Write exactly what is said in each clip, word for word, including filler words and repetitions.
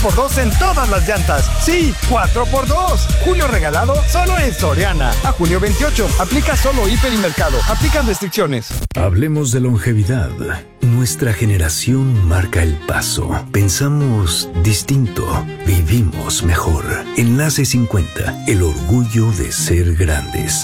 por dos en todas las llantas. Sí, cuatro por dos. Julio regalado solo en Soriana. A junio veintiocho. Aplica solo Hiper y Mercado. Aplican restricciones. Hablemos de longevidad. Nuestra generación marca el paso. Pensamos distinto. Vivimos mejor. Enlace cincuenta. El orgullo de ser grandes.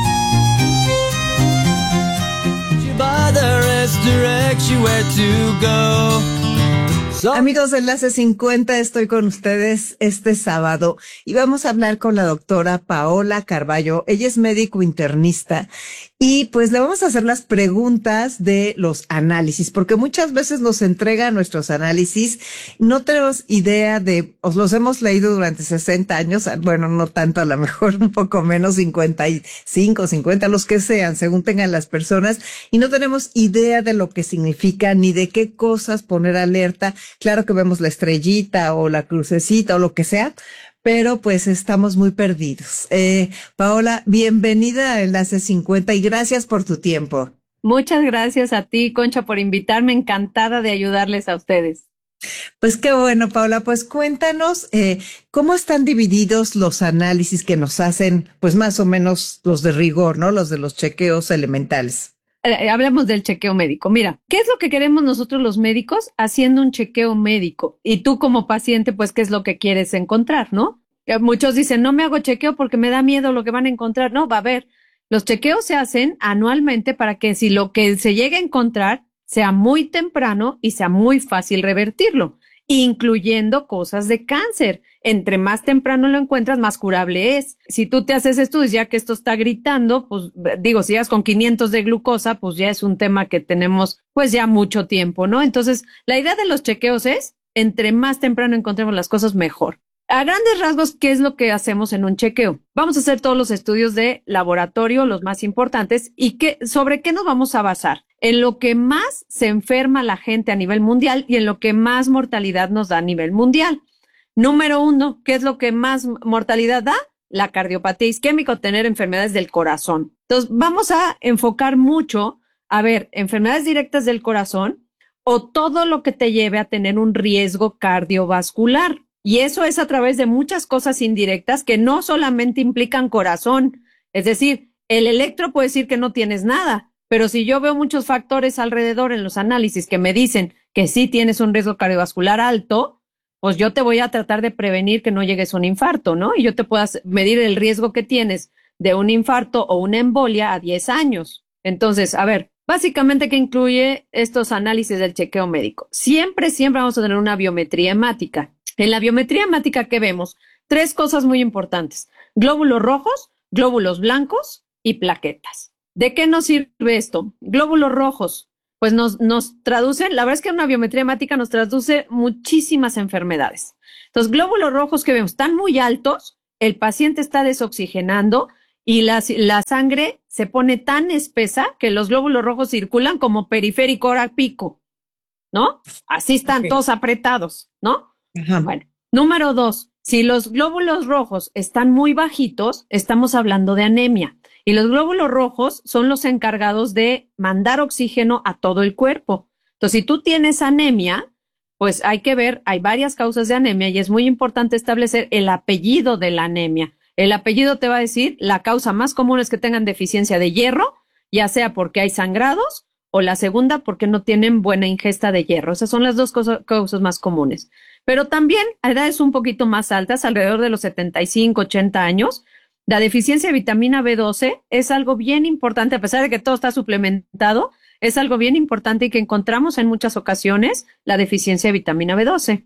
Amigos de Enlace cincuenta, estoy con ustedes este sábado y vamos a hablar con la doctora Paola Carballo. Ella es médico internista y pues le vamos a hacer las preguntas de los análisis, porque muchas veces nos entrega nuestros análisis, no tenemos idea de, os los hemos leído durante sesenta años, bueno, no tanto, a lo mejor un poco menos, cincuenta y cinco, cincuenta, los que sean, según tengan las personas, y no tenemos idea de lo que significa ni de qué cosas poner alerta. Claro que vemos la estrellita o la crucecita o lo que sea, pero pues estamos muy perdidos. Eh, Paola, bienvenida a Enlace cincuenta y gracias por tu tiempo. Muchas gracias a ti, Concha, por invitarme. Encantada de ayudarles a ustedes. Pues qué bueno, Paola. Pues cuéntanos eh, cómo están divididos los análisis que nos hacen, pues más o menos los de rigor, ¿no? Los de los chequeos elementales. Eh, hablemos del chequeo médico. Mira, ¿qué es lo que queremos nosotros los médicos haciendo un chequeo médico? Y tú como paciente, pues, ¿qué es lo que quieres encontrar, no? Eh, muchos dicen, no me hago chequeo porque me da miedo lo que van a encontrar. No, va a ver, los chequeos se hacen anualmente para que si lo que se llegue a encontrar sea muy temprano y sea muy fácil revertirlo, incluyendo cosas de cáncer. Entre más temprano lo encuentras, más curable es. Si tú te haces estudios ya que esto está gritando, pues digo, si llegas con quinientos de glucosa, pues ya es un tema que tenemos pues ya mucho tiempo, ¿no? Entonces, la idea de los chequeos es, entre más temprano encontremos las cosas, mejor. A grandes rasgos, ¿qué es lo que hacemos en un chequeo? Vamos a hacer todos los estudios de laboratorio, los más importantes, y qué, ¿sobre qué nos vamos a basar? En lo que más se enferma la gente a nivel mundial y en lo que más mortalidad nos da a nivel mundial. Número uno, ¿qué es lo que más mortalidad da? La cardiopatía isquémica o tener enfermedades del corazón. Entonces, vamos a enfocar mucho a ver enfermedades directas del corazón o todo lo que te lleve a tener un riesgo cardiovascular. Y eso es a través de muchas cosas indirectas que no solamente implican corazón. Es decir, el electro puede decir que no tienes nada, pero si yo veo muchos factores alrededor en los análisis que me dicen que sí tienes un riesgo cardiovascular alto, pues yo te voy a tratar de prevenir que no llegues a un infarto, ¿no? Y yo te puedo medir el riesgo que tienes de un infarto o una embolia a diez años. Entonces, a ver, básicamente, ¿qué incluye estos análisis del chequeo médico? Siempre, siempre vamos a tener una biometría hemática. En la biometría hemática, ¿qué vemos? Tres cosas muy importantes. Glóbulos rojos, glóbulos blancos y plaquetas. ¿De qué nos sirve esto? Glóbulos rojos. Pues nos, nos traducen, la verdad es que una biometría hemática nos traduce muchísimas enfermedades. Entonces, glóbulos rojos que vemos están muy altos, el paciente está desoxigenando y la, la sangre se pone tan espesa que los glóbulos rojos circulan como periférico hora pico, ¿no? Así están okay. Todos apretados, ¿no? Ajá. Bueno, número dos, si los glóbulos rojos están muy bajitos, estamos hablando de anemia. Y los glóbulos rojos son los encargados de mandar oxígeno a todo el cuerpo. Entonces, si tú tienes anemia, pues hay que ver, hay varias causas de anemia y es muy importante establecer el apellido de la anemia. El apellido te va a decir, la causa más común es que tengan deficiencia de hierro, ya sea porque hay sangrados o la segunda porque no tienen buena ingesta de hierro. Esas son las dos cosas, causas más comunes. Pero también a edades un poquito más altas, alrededor de los setenta y cinco, ochenta años, la deficiencia de vitamina B doce es algo bien importante, a pesar de que todo está suplementado, es algo bien importante y que encontramos en muchas ocasiones la deficiencia de vitamina B doce.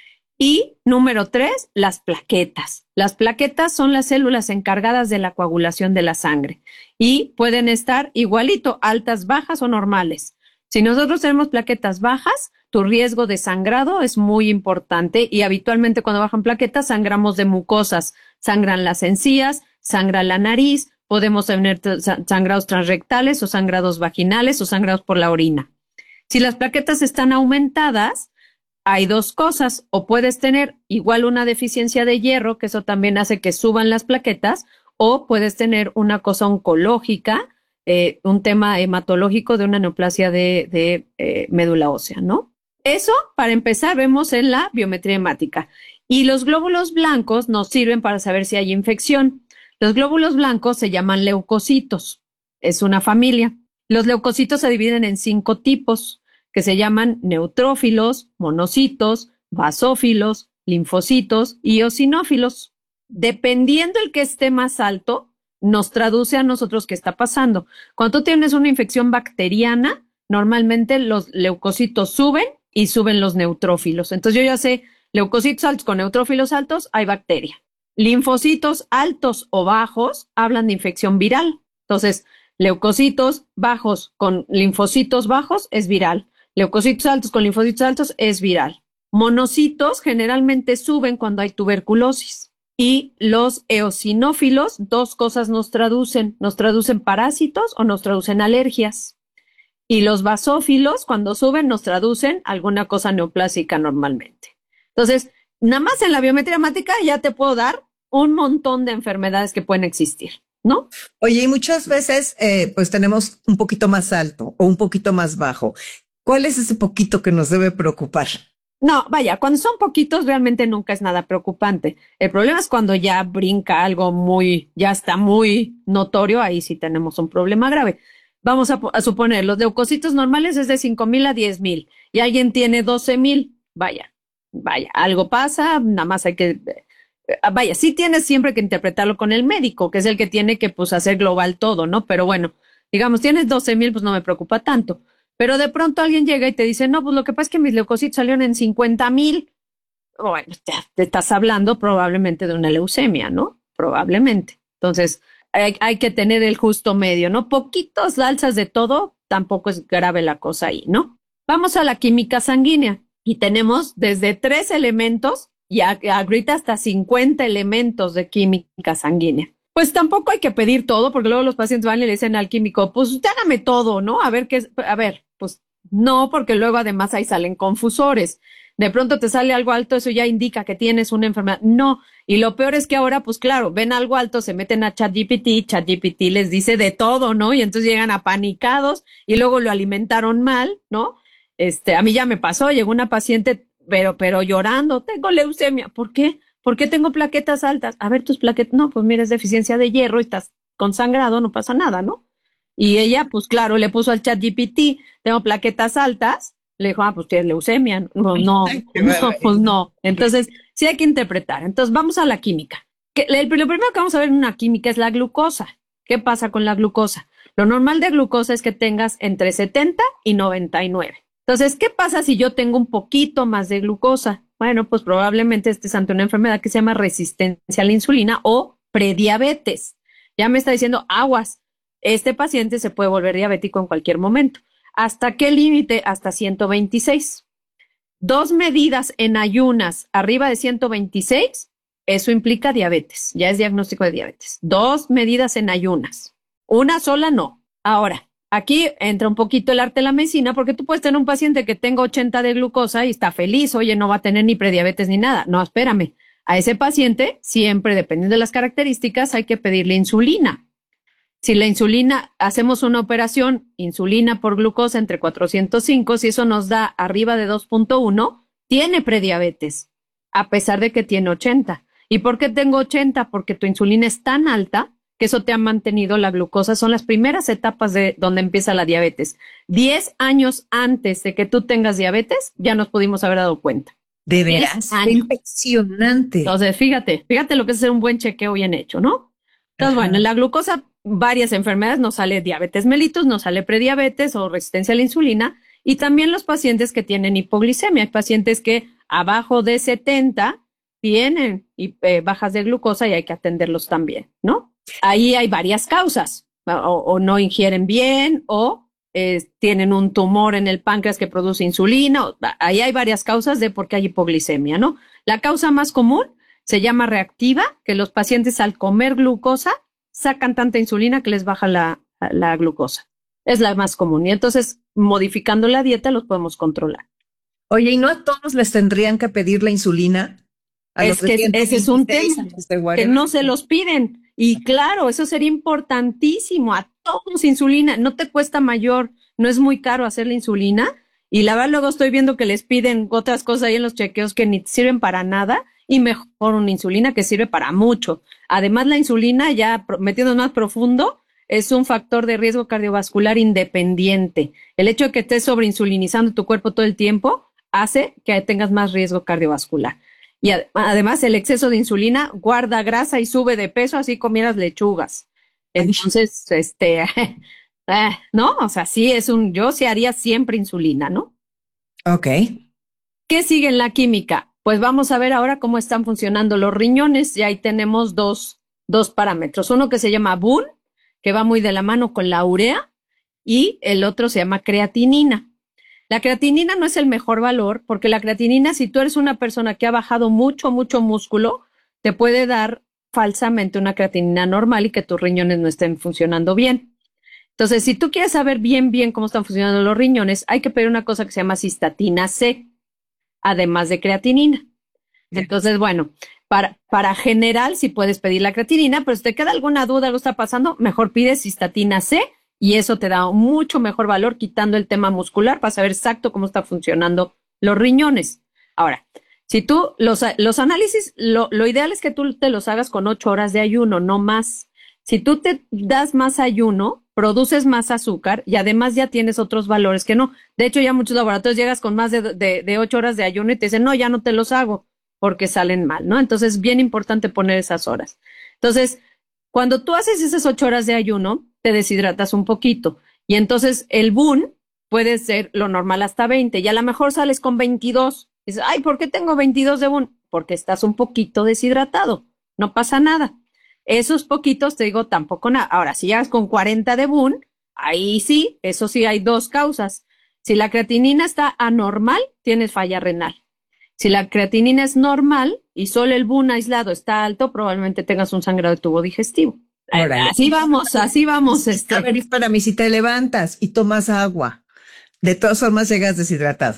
Y número tres, las plaquetas. Las plaquetas son las células encargadas de la coagulación de la sangre y pueden estar igualito, altas, bajas o normales. Si nosotros tenemos plaquetas bajas, tu riesgo de sangrado es muy importante y habitualmente cuando bajan plaquetas sangramos de mucosas, sangran las encías, sangra la nariz, podemos tener sangrados transrectales o sangrados vaginales o sangrados por la orina. Si las plaquetas están aumentadas, hay dos cosas, o puedes tener igual una deficiencia de hierro, que eso también hace que suban las plaquetas, o puedes tener una cosa oncológica, eh, un tema hematológico de una neoplasia de, de eh, médula ósea, ¿no? Eso, para empezar, vemos en la biometría hemática. Y los glóbulos blancos nos sirven para saber si hay infección. Los glóbulos blancos se llaman leucocitos. Es una familia. Los leucocitos se dividen en cinco tipos, que se llaman neutrófilos, monocitos, basófilos, linfocitos y eosinófilos. Dependiendo el que esté más alto, nos traduce a nosotros qué está pasando. Cuando tú tienes una infección bacteriana, normalmente los leucocitos suben y suben los neutrófilos. Entonces yo ya sé, leucocitos altos con neutrófilos altos, hay bacteria. Linfocitos altos o bajos hablan de infección viral. Entonces, leucocitos bajos con linfocitos bajos es viral. Leucocitos altos con linfocitos altos es viral. Monocitos generalmente suben cuando hay tuberculosis. Y los eosinófilos, dos cosas nos traducen. Nos traducen parásitos o nos traducen alergias. Y los basófilos, cuando suben, nos traducen alguna cosa neoplásica normalmente. Entonces, nada más en la biometría hemática ya te puedo dar un montón de enfermedades que pueden existir, ¿no? Oye, y muchas veces, eh, pues tenemos un poquito más alto o un poquito más bajo. ¿Cuál es ese poquito que nos debe preocupar? No, vaya, cuando son poquitos realmente nunca es nada preocupante. El problema es cuando ya brinca algo muy, ya está muy notorio, ahí sí tenemos un problema grave. Vamos a, a suponer, los leucocitos normales es de cinco mil a diez mil y alguien tiene doce mil, vaya, vaya, algo pasa, nada más hay que, eh, vaya, sí tienes siempre que interpretarlo con el médico, que es el que tiene que pues hacer global todo, ¿no? Pero bueno, digamos, tienes doce mil, pues no me preocupa tanto. Pero de pronto alguien llega y te dice, no, pues lo que pasa es que mis leucocitos salieron en cincuenta mil. Bueno, te, te estás hablando probablemente de una leucemia, ¿no? Probablemente. Entonces, hay, hay que tener el justo medio, ¿no? Poquitos alzas de todo, tampoco es grave la cosa ahí, ¿no? Vamos a la química sanguínea y tenemos desde tres elementos y a, ahorita hasta cincuenta elementos de química sanguínea. Pues tampoco hay que pedir todo, porque luego los pacientes van y le dicen al químico, pues usted hágame todo, ¿no? A ver qué es, a ver, pues no, porque luego además ahí salen confusores. De pronto te sale algo alto, eso ya indica que tienes una enfermedad. No, y lo peor es que ahora, pues claro, ven algo alto, se meten a ChatGPT, ChatGPT les dice de todo, ¿no? Y entonces llegan apanicados y luego lo alimentaron mal, ¿no? Este, a mí ya me pasó, llegó una paciente, pero, pero llorando, tengo leucemia. ¿Por qué? ¿Por qué tengo plaquetas altas? A ver tus plaquetas. No, pues mira, es deficiencia de hierro y estás con sangrado, no pasa nada, ¿no? Y ella, pues claro, le puso al chat G P T, tengo plaquetas altas. Le dijo, ah, pues tienes leucemia. No, no, no, pues no. Entonces, sí hay que interpretar. Entonces, vamos a la química. Que, lo primero que vamos a ver en una química es la glucosa. ¿Qué pasa con la glucosa? Lo normal de glucosa es que tengas entre setenta y noventa y nueve. Entonces, ¿qué pasa si yo tengo un poquito más de glucosa? Bueno, pues probablemente estés ante una enfermedad que se llama resistencia a la insulina o prediabetes. Ya me está diciendo, aguas, este paciente se puede volver diabético en cualquier momento. ¿Hasta qué límite? Hasta ciento veintiséis. Dos medidas en ayunas arriba de ciento veintiséis, eso implica diabetes, ya es diagnóstico de diabetes. Dos medidas en ayunas, una sola no. Ahora, aquí entra un poquito el arte de la medicina, porque tú puedes tener un paciente que tenga ochenta de glucosa y está feliz, oye, no va a tener ni prediabetes ni nada. No, espérame. A ese paciente, siempre, dependiendo de las características, hay que pedirle insulina. Si la insulina, hacemos una operación, insulina por glucosa entre cuatrocientos cinco, si eso nos da arriba de dos punto uno, tiene prediabetes, a pesar de que tiene ochenta. ¿Y por qué tengo ochenta? Porque tu insulina es tan alta que eso te ha mantenido la glucosa. Son las primeras etapas de donde empieza la diabetes. Diez años antes de que tú tengas diabetes, ya nos pudimos haber dado cuenta. ¿De veras? ¡Qué impresionante! Entonces, fíjate, fíjate lo que es hacer un buen chequeo bien hecho, ¿no? Entonces, Ajá. bueno, la glucosa, varias enfermedades, nos sale diabetes mellitus, nos sale prediabetes o resistencia a la insulina, y también los pacientes que tienen hipoglicemia. Hay pacientes que abajo de setenta tienen eh, bajas de glucosa y hay que atenderlos también, ¿no? Ahí hay varias causas, o, o no ingieren bien, o eh, tienen un tumor en el páncreas que produce insulina. O, ahí hay varias causas de por qué hay hipoglicemia, ¿no? La causa más común se llama reactiva, que los pacientes al comer glucosa sacan tanta insulina que les baja la, la glucosa. Es la más común. Y entonces, modificando la dieta, los podemos controlar. Oye, ¿y no a todos les tendrían que pedir la insulina? A es que ese es un tema, que no se los piden. Y claro, eso sería importantísimo. A todos insulina. No te cuesta mayor, no es muy caro hacer la insulina. Y la verdad luego estoy viendo que les piden otras cosas ahí en los chequeos que ni sirven para nada y mejor una insulina que sirve para mucho. Además la insulina, ya metiéndonos más profundo, es un factor de riesgo cardiovascular independiente. El hecho de que estés sobreinsulinizando tu cuerpo todo el tiempo hace que tengas más riesgo cardiovascular. Y ad- además el exceso de insulina guarda grasa y sube de peso, así comieras lechugas. Entonces, este, eh, ¿no? O sea, sí es un, yo sí haría siempre insulina, ¿no? Ok. ¿Qué sigue en la química? Pues vamos a ver ahora cómo están funcionando los riñones. Y ahí tenemos dos, dos parámetros. Uno que se llama B U N, que va muy de la mano con la urea, y el otro se llama creatinina. La creatinina no es el mejor valor, porque la creatinina, si tú eres una persona que ha bajado mucho, mucho músculo, te puede dar falsamente una creatinina normal y que tus riñones no estén funcionando bien. Entonces, si tú quieres saber bien, bien cómo están funcionando los riñones, hay que pedir una cosa que se llama cistatina C, además de creatinina. Entonces, bueno, para, para general, si puedes pedir la creatinina, pero si te queda alguna duda, algo está pasando, mejor pides cistatina C y eso te da mucho mejor valor quitando el tema muscular para saber exacto cómo están funcionando los riñones. Ahora, si tú los, los análisis, lo, lo ideal es que tú te los hagas con ocho horas de ayuno, no más. Si tú te das más ayuno, produces más azúcar y además ya tienes otros valores que no. De hecho, ya muchos laboratorios llegas con más de, de, de ocho horas de ayuno y te dicen, no, ya no te los hago porque salen mal, ¿no? Entonces, es bien importante poner esas horas. Entonces, cuando tú haces esas ocho horas de ayuno, te deshidratas un poquito. Y entonces, el B U N puede ser lo normal hasta veinte. Y a lo mejor sales con veintidós. Dices, ay, ¿por qué tengo veintidós de B U N? Porque estás un poquito deshidratado. No pasa nada. Esos poquitos, te digo, tampoco nada. Ahora, si llegas con cuarenta de B U N, ahí sí, eso sí hay dos causas. Si la creatinina está anormal, tienes falla renal. Si la creatinina es normal y solo el B U N aislado está alto, probablemente tengas un sangrado de tubo digestivo. Órale. Así vamos, así vamos. Este. A ver, para mí, si te levantas y tomas agua, de todas formas llegas deshidratado.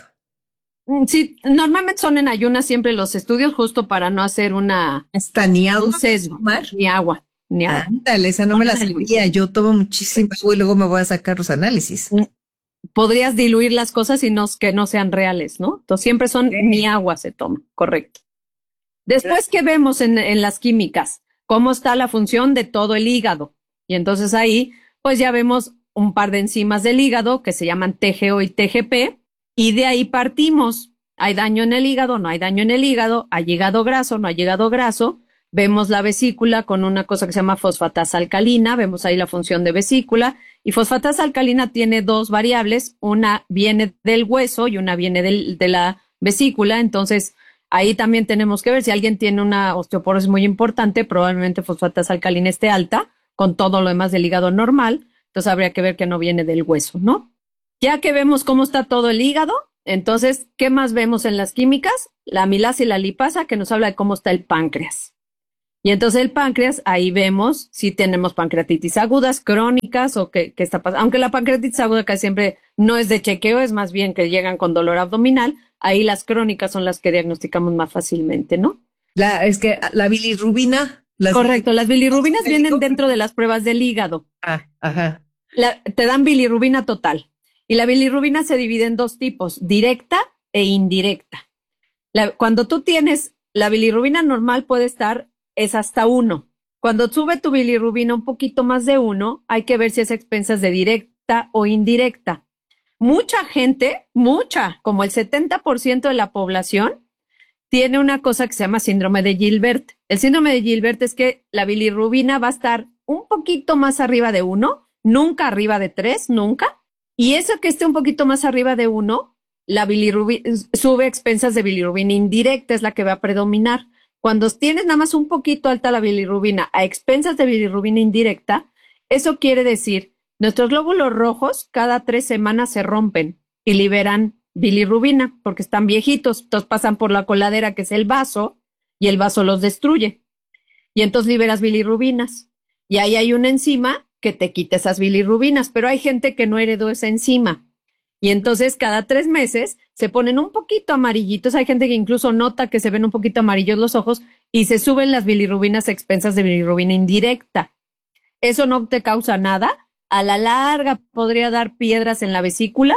Sí, normalmente son en ayunas siempre los estudios, justo para no hacer una Hasta ni agua. un sesgo, ni agua, ni agua. Ándale, esa no me la sabía. Yo tomo muchísimo agua y luego me voy a sacar los análisis. Podrías diluir las cosas y no, que no sean reales, ¿no? Entonces siempre son Sí. ni agua se toma, correcto. Después, ¿qué vemos en, en las químicas? Cómo está la función de todo el hígado. Y entonces ahí, pues ya vemos un par de enzimas del hígado que se llaman T G O y T G P, y de ahí partimos. Hay daño en el hígado, no hay daño en el hígado, hay hígado graso, no hay hígado graso. Vemos la vesícula con una cosa que se llama fosfatasa alcalina, vemos ahí la función de vesícula, y fosfatasa alcalina tiene dos variables, una viene del hueso y una viene del, de la vesícula, entonces ahí también tenemos que ver si alguien tiene una osteoporosis muy importante, probablemente fosfatasa alcalina esté alta, con todo lo demás del hígado normal, entonces habría que ver que no viene del hueso, ¿no? Ya que vemos cómo está todo el hígado, entonces, ¿qué más vemos en las químicas? La amilasa y la lipasa, que nos habla de cómo está el páncreas. Y entonces el páncreas, ahí vemos si tenemos pancreatitis agudas, crónicas o qué, qué está pasando. Aunque la pancreatitis aguda casi siempre no es de chequeo, es más bien que llegan con dolor abdominal. Ahí las crónicas son las que diagnosticamos más fácilmente, ¿no? La, es que la bilirrubina. Las Correcto, las bilirrubinas vienen dentro de las pruebas del hígado. Ah, ajá. La, te dan bilirrubina total. Y la bilirrubina se divide en dos tipos, directa e indirecta. La, cuando tú tienes la bilirrubina normal puede estar, es hasta uno. Cuando sube tu bilirrubina un poquito más de uno, hay que ver si es a expensas de directa o indirecta. Mucha gente, mucha, como el setenta por ciento de la población, tiene una cosa que se llama síndrome de Gilbert. El síndrome de Gilbert es que la bilirrubina va a estar un poquito más arriba de uno, nunca arriba de tres, nunca. Y eso que esté un poquito más arriba de uno, la bilirrubina sube a expensas de bilirrubina indirecta, es la que va a predominar. Cuando tienes nada más un poquito alta la bilirrubina a expensas de bilirrubina indirecta, eso quiere decir, nuestros glóbulos rojos cada tres semanas se rompen y liberan bilirrubina porque están viejitos, entonces pasan por la coladera que es el vaso y el vaso los destruye. Y entonces liberas bilirrubinas. Y ahí hay una enzima que te quita esas bilirrubinas, pero hay gente que no heredó esa enzima. Y entonces cada tres meses se ponen un poquito amarillitos. Hay gente que incluso nota que se ven un poquito amarillos los ojos y se suben las bilirrubinas a expensas de bilirrubina indirecta. Eso no te causa nada. A la larga podría dar piedras en la vesícula,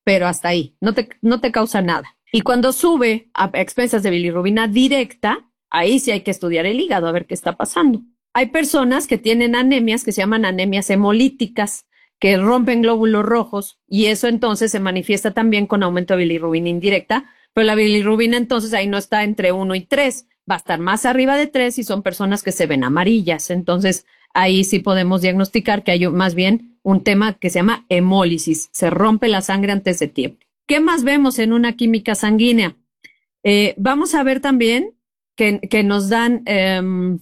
pero hasta ahí, no te, no te causa nada. Y cuando sube a expensas de bilirrubina directa, ahí sí hay que estudiar el hígado a ver qué está pasando. Hay personas que tienen anemias que se llaman anemias hemolíticas, que rompen glóbulos rojos, y eso entonces se manifiesta también con aumento de bilirrubina indirecta, pero la bilirrubina entonces ahí no está entre uno y tres, va a estar más arriba de tres y son personas que se ven amarillas. Entonces ahí sí podemos diagnosticar que hay más bien un tema que se llama hemólisis, se rompe la sangre antes de tiempo. ¿Qué más vemos en una química sanguínea? Eh, vamos a ver también que, que nos dan, eh,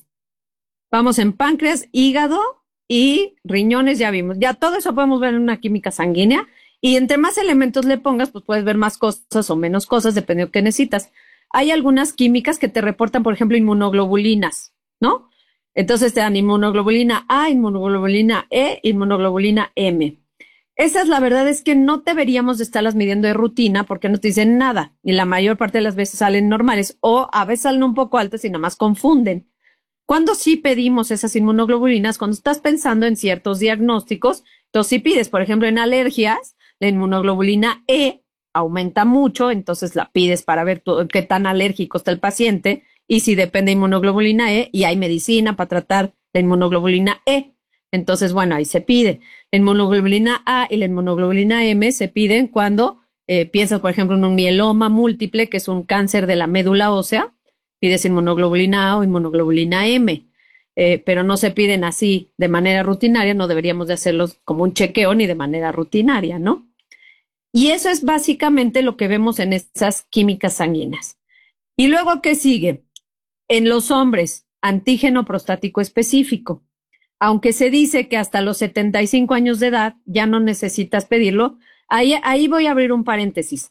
vamos en páncreas, hígado y riñones, ya vimos. Ya todo eso podemos ver en una química sanguínea, y entre más elementos le pongas, pues puedes ver más cosas o menos cosas, dependiendo de qué necesitas. Hay algunas químicas que te reportan, por ejemplo, inmunoglobulinas, ¿no? Entonces te dan inmunoglobulina A, inmunoglobulina E, inmunoglobulina M. Esas, la verdad es que no deberíamos de estarlas midiendo de rutina porque no te dicen nada, y la mayor parte de las veces salen normales, o a veces salen un poco altas y nada más confunden. Cuando sí pedimos esas inmunoglobulinas, cuando estás pensando en ciertos diagnósticos, entonces si pides, por ejemplo, en alergias, la inmunoglobulina E aumenta mucho, entonces la pides para ver tu, qué tan alérgico está el paciente, y si depende de inmunoglobulina E, y hay medicina para tratar la inmunoglobulina E. Entonces, bueno, ahí se pide. La inmunoglobulina A y la inmunoglobulina M se piden cuando eh, piensas, por ejemplo, en un mieloma múltiple, que es un cáncer de la médula ósea, pides inmunoglobulina A o inmunoglobulina M, eh, pero no se piden así de manera rutinaria, no deberíamos de hacerlos como un chequeo ni de manera rutinaria, ¿no? Y eso es básicamente lo que vemos en esas químicas sanguíneas. ¿Y luego qué sigue? En los hombres, antígeno prostático específico. Aunque se dice que hasta los setenta y cinco años de edad ya no necesitas pedirlo, ahí, ahí voy a abrir un paréntesis.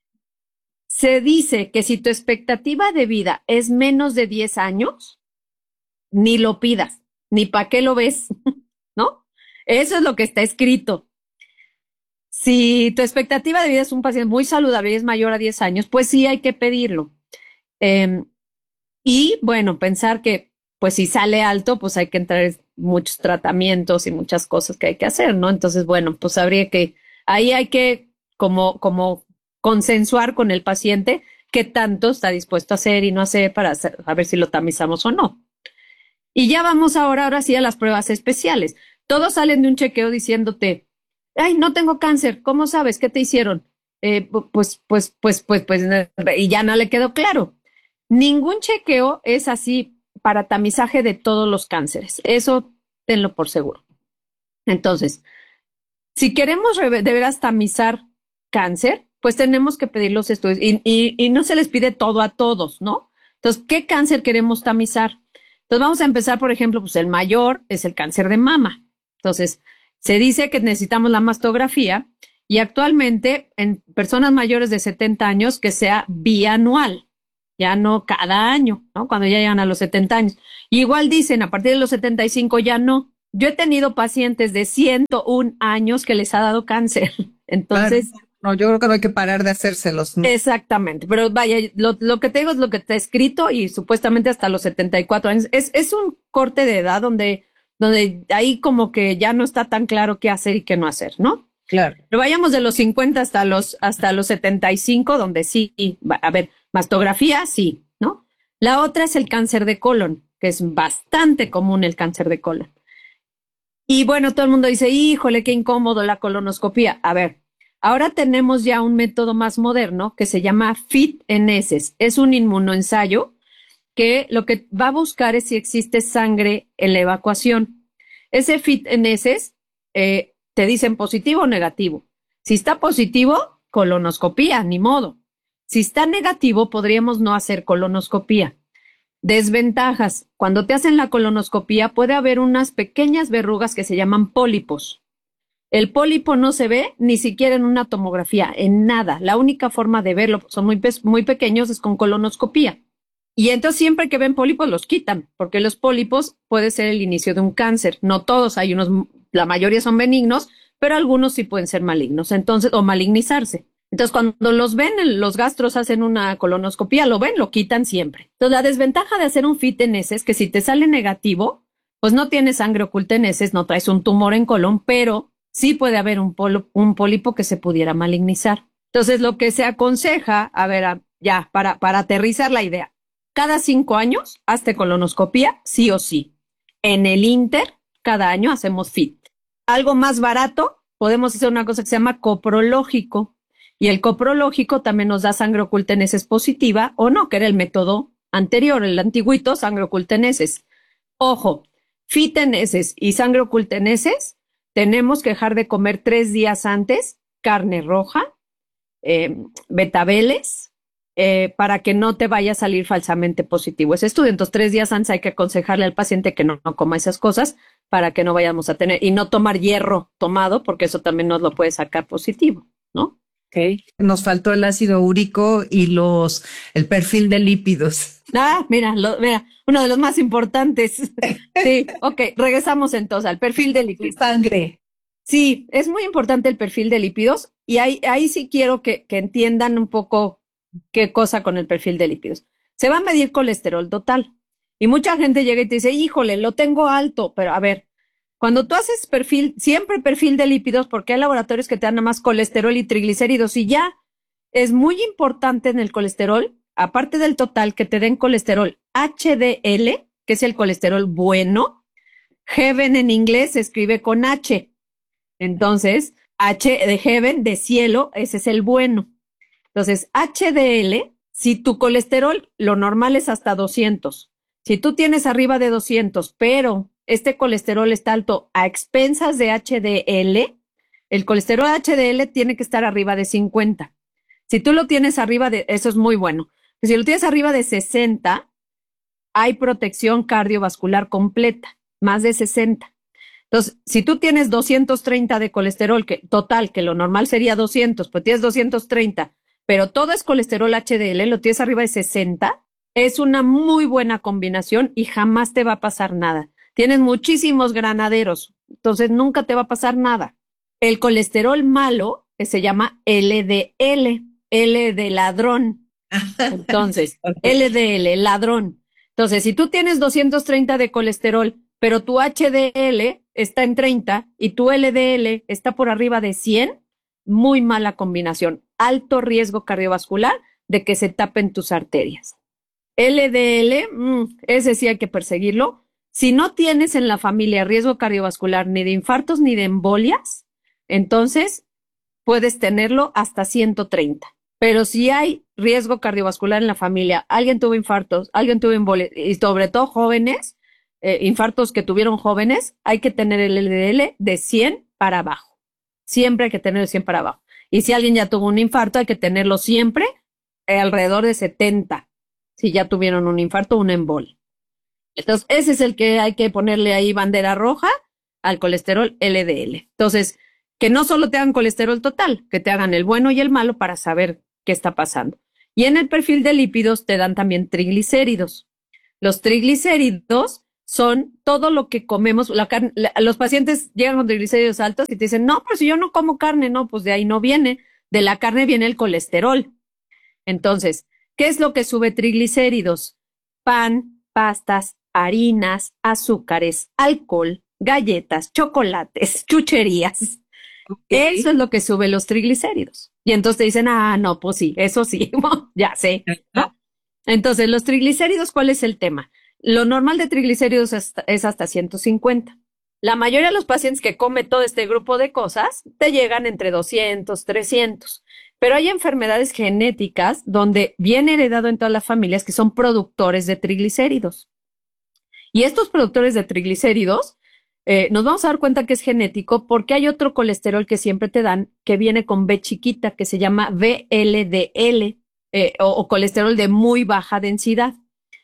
Se dice que si tu expectativa de vida es menos de diez años, ni lo pidas, ni para qué lo ves, ¿no? Eso es lo que está escrito. Si tu expectativa de vida es un paciente muy saludable y es mayor a diez años, pues sí hay que pedirlo. Eh, y bueno, pensar que pues si sale alto, pues hay que entrar en muchos tratamientos y muchas cosas que hay que hacer, ¿no? Entonces, bueno, pues habría que, ahí hay que como, como consensuar con el paciente qué tanto está dispuesto a hacer y no hacer para hacer, a ver si lo tamizamos o no. Y ya vamos ahora, ahora sí a las pruebas especiales. Todos salen de un chequeo diciéndote, ay, no tengo cáncer, ¿cómo sabes? ¿Qué te hicieron? Eh, pues, pues, pues, pues, pues, y ya no le quedó claro. Ningún chequeo es así para tamizaje de todos los cánceres. Eso tenlo por seguro. Entonces, si queremos de veras tamizar cáncer, pues tenemos que pedir los estudios y, y, y no se les pide todo a todos, ¿no? Entonces, ¿qué cáncer queremos tamizar? Entonces, vamos a empezar, por ejemplo, pues el mayor es el cáncer de mama. Entonces, se dice que necesitamos la mastografía y actualmente en personas mayores de setenta años que sea bianual. Ya no cada año, ¿no? Cuando ya llegan a los setenta años. Y igual dicen, a partir de los setenta y cinco ya no. Yo he tenido pacientes de ciento un años que les ha dado cáncer. Entonces... Claro. No, yo creo que no hay que parar de hacérselos, ¿no? Exactamente. Pero vaya, lo, lo que te digo es lo que está escrito y supuestamente hasta los setenta y cuatro años. Es, es un corte de edad donde, donde ahí como que ya no está tan claro qué hacer y qué no hacer, ¿no? Claro. Pero vayamos de los cincuenta hasta los, hasta los setenta y cinco, donde sí, a ver, mastografía, sí, ¿no? La otra es el cáncer de colon, que es bastante común el cáncer de colon. Y bueno, todo el mundo dice, híjole, qué incómodo la colonoscopía. A ver, ahora tenemos ya un método más moderno que se llama F I T N S. Es un inmunoensayo que lo que va a buscar es si existe sangre en la evacuación. Ese F I T N S eh, te dicen positivo o negativo. Si está positivo, colonoscopía, ni modo. Si está negativo, podríamos no hacer colonoscopía. Desventajas. Cuando te hacen la colonoscopía puede haber unas pequeñas verrugas que se llaman pólipos. El pólipo no se ve ni siquiera en una tomografía, en nada. La única forma de verlo, son muy, pe- muy pequeños, es con colonoscopía. Y entonces siempre que ven pólipos los quitan, porque los pólipos puede ser el inicio de un cáncer. No todos, hay unos, la mayoría son benignos, pero algunos sí pueden ser malignos, entonces, o malignizarse. Entonces, cuando los ven, los gastros hacen una colonoscopía, lo ven, lo quitan siempre. Entonces, la desventaja de hacer un F I T en heces es que si te sale negativo, pues no tienes sangre oculta en heces, no traes un tumor en colon, pero sí puede haber un, polo, un pólipo que se pudiera malignizar. Entonces, lo que se aconseja, a ver, a, ya, para, para aterrizar la idea, cada cinco años, hazte colonoscopía, sí o sí. En el Inter, cada año hacemos F I T. Algo más barato, podemos hacer una cosa que se llama coprológico. Y el coprológico también nos da sangre oculta en heces positiva, o no, que era el método anterior, el antiguito, sangre oculta en heces. Ojo, F I T en heces y sangre oculta en heces, tenemos que dejar de comer tres días antes carne roja, eh, betabeles, eh, para que no te vaya a salir falsamente positivo ese estudio. Entonces, tres días antes hay que aconsejarle al paciente que no, no coma esas cosas para que no vayamos a tener, y no tomar hierro tomado, porque eso también nos lo puede sacar positivo, ¿no? Okay. Nos faltó el ácido úrico y los el perfil de lípidos. Ah, mira, lo, mira, uno de los más importantes. Sí, ok, regresamos entonces al perfil de lípidos. Sangre. Sí, es muy importante el perfil de lípidos, y ahí, ahí sí quiero que, que entiendan un poco qué cosa con el perfil de lípidos. Se va a medir colesterol total, y mucha gente llega y te dice, híjole, lo tengo alto, pero a ver, cuando tú haces perfil, siempre perfil de lípidos, porque hay laboratorios que te dan nada más colesterol y triglicéridos, y ya es muy importante en el colesterol, aparte del total, que te den colesterol H D L, que es el colesterol bueno. Heaven en inglés se escribe con H. Entonces, H de heaven, de cielo, ese es el bueno. Entonces, H D L, si tu colesterol, lo normal es hasta doscientos. Si tú tienes arriba de doscientos, pero este colesterol está alto a expensas de H D L, el colesterol H D L tiene que estar arriba de cincuenta. Si tú lo tienes arriba de, eso es muy bueno. Si lo tienes arriba de sesenta, hay protección cardiovascular completa, más de sesenta. Entonces, si tú tienes doscientos treinta de colesterol, que total, que lo normal sería doscientos, pues tienes doscientos treinta, pero todo es colesterol H D L, lo tienes arriba de sesenta, es una muy buena combinación y jamás te va a pasar nada. Tienes muchísimos granaderos, entonces nunca te va a pasar nada. El colesterol malo, que se llama L D L, L de ladrón. Entonces, okay. L D L, ladrón. Entonces, si tú tienes doscientos treinta de colesterol, pero tu H D L está en treinta y tu L D L está por arriba de cien, muy mala combinación. Alto riesgo cardiovascular de que se tapen tus arterias. L D L, mmm, ese sí hay que perseguirlo. Si no tienes en la familia riesgo cardiovascular ni de infartos ni de embolias, entonces puedes tenerlo hasta ciento treinta. Pero si hay riesgo cardiovascular en la familia, alguien tuvo infartos, alguien tuvo embolias, y sobre todo jóvenes, eh, infartos que tuvieron jóvenes, hay que tener el L D L de cien para abajo. Siempre hay que tener el cien para abajo. Y si alguien ya tuvo un infarto, hay que tenerlo siempre eh, alrededor de setenta, si ya tuvieron un infarto o un embol. Entonces, ese es el que hay que ponerle ahí bandera roja al colesterol L D L. Entonces, que no solo te hagan colesterol total, que te hagan el bueno y el malo para saber qué está pasando. Y en el perfil de lípidos te dan también triglicéridos. Los triglicéridos son todo lo que comemos. La carne, la, los pacientes llegan con triglicéridos altos y te dicen, no, pero si yo no como carne, no, pues de ahí no viene. De la carne viene el colesterol. Entonces, ¿qué es lo que sube triglicéridos? Pan, pastas, harinas, azúcares, alcohol, galletas, chocolates, chucherías. Okay. Eso es lo que sube los triglicéridos. Y entonces te dicen, ah, no, pues sí, eso sí, ya sé, ¿no? Entonces, los triglicéridos, ¿cuál es el tema? Lo normal de triglicéridos es, es hasta ciento cincuenta. La mayoría de los pacientes que comen todo este grupo de cosas te llegan entre doscientos, trescientos. Pero hay enfermedades genéticas donde viene heredado en todas las familias que son productores de triglicéridos. Y estos productores de triglicéridos, eh, nos vamos a dar cuenta que es genético porque hay otro colesterol que siempre te dan que viene con B chiquita, que se llama V L D L, eh, o, o colesterol de muy baja densidad.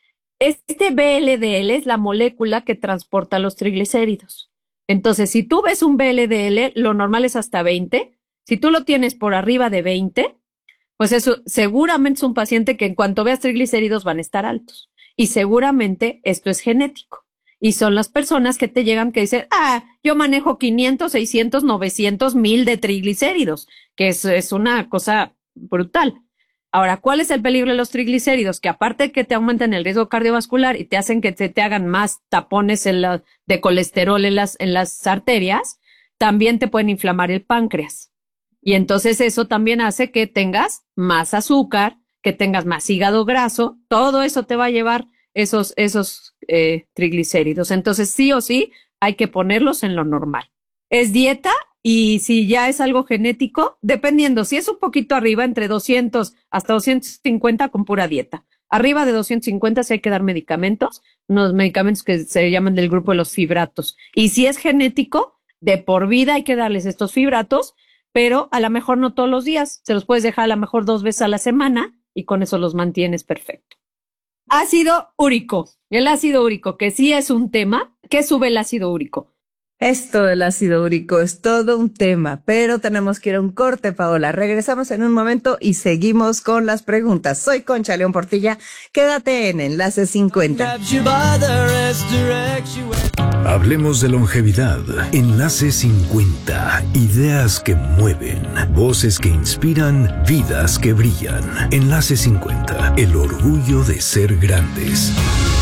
Este V L D L es la molécula que transporta los triglicéridos. Entonces, si tú ves un V L D L, lo normal es hasta veinte. Si tú lo tienes por arriba de veinte, pues eso seguramente es un paciente que en cuanto veas triglicéridos van a estar altos. Y seguramente esto es genético. Y son las personas que te llegan que dicen, ah, yo manejo quinientos, seiscientos, novecientos, mil de triglicéridos, que es, es una cosa brutal. Ahora, ¿cuál es el peligro de los triglicéridos? Que aparte de que te aumentan el riesgo cardiovascular y te hacen que te, te hagan más tapones en la, de colesterol en las, en las arterias, también te pueden inflamar el páncreas. Y entonces eso también hace que tengas más azúcar, que tengas más hígado graso, todo eso te va a llevar esos, esos eh, triglicéridos. Entonces sí o sí hay que ponerlos en lo normal. Es dieta y si ya es algo genético, dependiendo, si es un poquito arriba, entre doscientos hasta doscientos cincuenta con pura dieta. Arriba de doscientos cincuenta sí hay que dar medicamentos, unos medicamentos que se llaman del grupo de los fibratos. Y si es genético, de por vida hay que darles estos fibratos, pero a lo mejor no todos los días, se los puedes dejar a lo mejor dos veces a la semana y con eso los mantienes perfecto. Ácido úrico. El ácido úrico, que sí es un tema. ¿Qué sube el ácido úrico? Esto del ácido úrico es todo un tema, pero tenemos que ir a un corte, Paola. Regresamos en un momento y seguimos con las preguntas. Soy Concha León Portilla. Quédate en Enlace cincuenta. Hablemos de longevidad. Enlace cincuenta. Ideas que mueven. Voces que inspiran. Vidas que brillan. Enlace cincuenta. El orgullo de ser grandes.